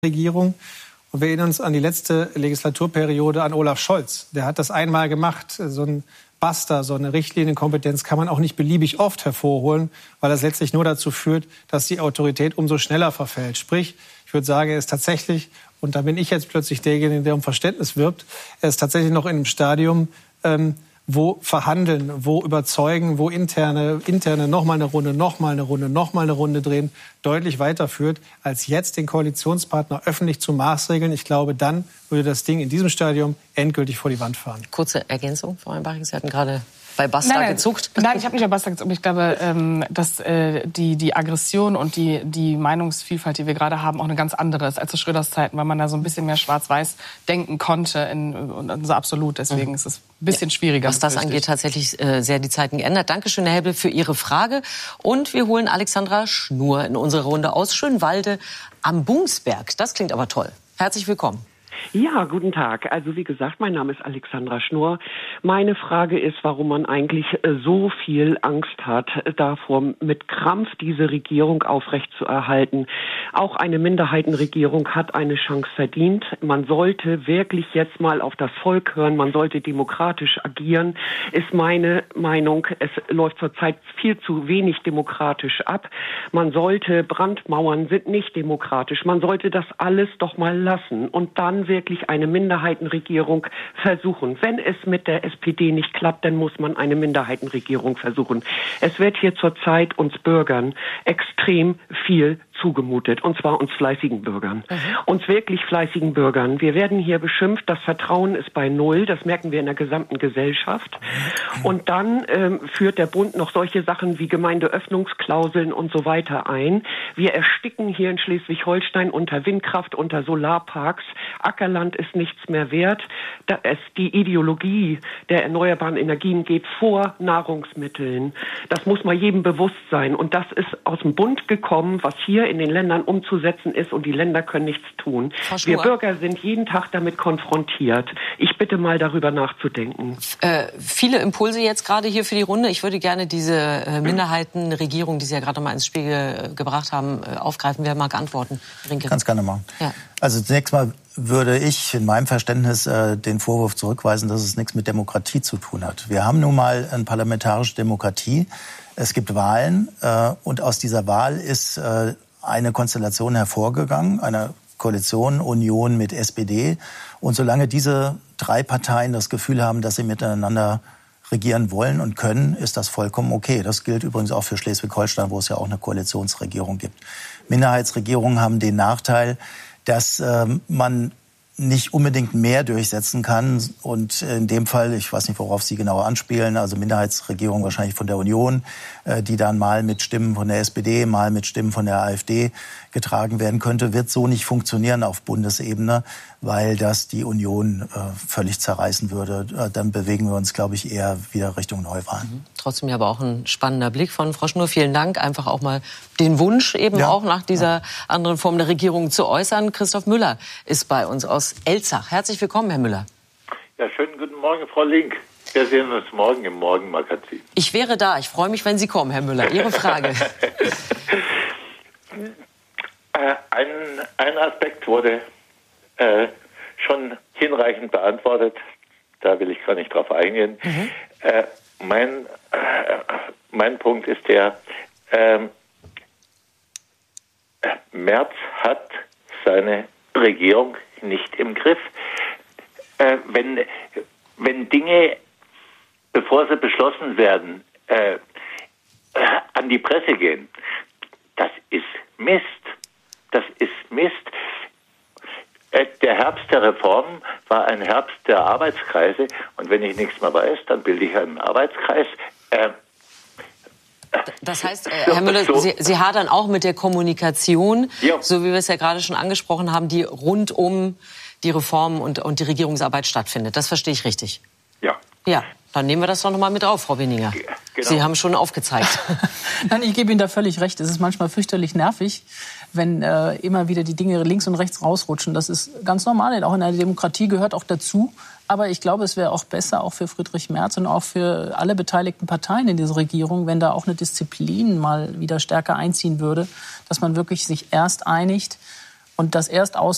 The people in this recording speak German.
Regierung. Und wir erinnern uns an die letzte Legislaturperiode an Olaf Scholz. Der hat das einmal gemacht. So ein Basta, so eine Richtlinienkompetenz kann man auch nicht beliebig oft hervorholen, weil das letztlich nur dazu führt, dass die Autorität umso schneller verfällt. Sprich, ich würde sagen, er ist tatsächlich, und da bin ich jetzt plötzlich derjenige, der um Verständnis wirbt, er ist tatsächlich noch in einem Stadium, wo verhandeln, wo überzeugen, wo interne nochmal eine Runde drehen, deutlich weiterführt, als jetzt den Koalitionspartner öffentlich zu maßregeln. Ich glaube, dann würde das Ding in diesem Stadium endgültig vor die Wand fahren. Kurze Ergänzung, Frau Einbaching, Sie hatten gerade bei Basta gezuckt. Nein, ich habe nicht bei Basta gezuckt. Ich glaube, dass die Aggression und die Meinungsvielfalt, die wir gerade haben, auch eine ganz andere ist als zu Schröders Zeiten, weil man da so ein bisschen mehr schwarz-weiß denken konnte und so absolut. Deswegen ist es ein bisschen schwieriger. Was das angeht, tatsächlich sehr die Zeiten geändert. Dankeschön, Herr Hebbel, für Ihre Frage. Und wir holen Alexandra Schnur in unsere Runde aus Schönwalde am Bungsberg. Das klingt aber toll. Herzlich willkommen. Ja, guten Tag. Also wie gesagt, mein Name ist Alexandra Schnur. Meine Frage ist, warum man eigentlich so viel Angst hat, davor mit Krampf diese Regierung aufrechtzuerhalten. Auch eine Minderheitenregierung hat eine Chance verdient. Man sollte wirklich jetzt mal auf das Volk hören. Man sollte demokratisch agieren, ist meine Meinung. Es läuft zurzeit viel zu wenig demokratisch ab. Man sollte, Brandmauern sind nicht demokratisch. Man sollte das alles doch mal lassen und dann wirklich eine Minderheitenregierung versuchen. Wenn es mit der SPD nicht klappt, dann muss man eine Minderheitenregierung versuchen. Es wird hier zurzeit uns Bürgern extrem viel zugemutet, und zwar uns fleißigen Bürgern. Uns wirklich fleißigen Bürgern. Wir werden hier beschimpft, das Vertrauen ist bei Null, das merken wir in der gesamten Gesellschaft. Und dann führt der Bund noch solche Sachen wie Gemeindeöffnungsklauseln und so weiter ein. Wir ersticken hier in Schleswig-Holstein unter Windkraft, unter Solarparks. Ackerland ist nichts mehr wert. Die Ideologie der erneuerbaren Energien geht vor Nahrungsmitteln. Das muss mal jedem bewusst sein. Und das ist aus dem Bund gekommen, was hier in den Ländern umzusetzen ist, und die Länder können nichts tun. Wir Bürger sind jeden Tag damit konfrontiert. Ich bitte mal darüber nachzudenken. Viele Impulse jetzt gerade hier für die Runde. Ich würde gerne diese Minderheitenregierung, die Sie ja gerade mal ins Spiel gebracht haben, aufgreifen. Wer mag antworten? Rinke. Kann's gerne machen. Ja. Also zunächst mal würde ich in meinem Verständnis den Vorwurf zurückweisen, dass es nichts mit Demokratie zu tun hat. Wir haben nun mal eine parlamentarische Demokratie. Es gibt Wahlen und aus dieser Wahl ist eine Konstellation hervorgegangen, eine Koalition, Union mit SPD. Und solange diese drei Parteien das Gefühl haben, dass sie miteinander regieren wollen und können, ist das vollkommen okay. Das gilt übrigens auch für Schleswig-Holstein, wo es ja auch eine Koalitionsregierung gibt. Minderheitsregierungen haben den Nachteil, dass man nicht unbedingt mehr durchsetzen kann. Und in dem Fall, ich weiß nicht, worauf Sie genau anspielen, also Minderheitsregierung wahrscheinlich von der Union, die dann mal mit Stimmen von der SPD, mal mit Stimmen von der AfD getragen werden könnte, wird so nicht funktionieren auf Bundesebene, weil das die Union völlig zerreißen würde. Dann bewegen wir uns, glaube ich, eher wieder Richtung Neuwahlen. Trotzdem ja aber auch ein spannender Blick von Frau Schnur. Vielen Dank. Einfach auch mal den Wunsch eben auch nach dieser anderen Form der Regierung zu äußern. Christoph Müller ist bei uns aus Elzach. Herzlich willkommen, Herr Müller. Ja, schönen guten Morgen, Frau Link. Wir sehen uns morgen im Morgenmagazin. Ich wäre da. Ich freue mich, wenn Sie kommen, Herr Müller. Ihre Frage. Ein Aspekt wurde schon hinreichend beantwortet. Da will ich gar nicht drauf eingehen. Mein Punkt ist der, Merz hat seine Regierung nicht im Griff. Wenn Dinge, bevor sie beschlossen werden, an die Presse gehen, das ist Mist. Das ist Mist. Der Herbst der Reformen war ein Herbst der Arbeitskreise. Und wenn ich nichts mehr weiß, dann bilde ich einen Arbeitskreis. Das heißt, Herr Müller, Sie hadern auch mit der Kommunikation, so wie wir es ja gerade schon angesprochen haben, die rund um die Reformen und die Regierungsarbeit stattfindet. Das verstehe ich richtig? Ja. Ja, dann nehmen wir das doch noch mal mit auf, Frau Winninger. Genau. Sie haben schon aufgezeigt. Nein, ich gebe Ihnen da völlig recht. Es ist manchmal fürchterlich nervig, wenn immer wieder die Dinge links und rechts rausrutschen. Das ist ganz normal. Auch in einer Demokratie gehört auch dazu. Aber ich glaube, es wäre auch besser, auch für Friedrich Merz und auch für alle beteiligten Parteien in dieser Regierung, wenn da auch eine Disziplin mal wieder stärker einziehen würde, dass man wirklich sich erst einigt und das erst aus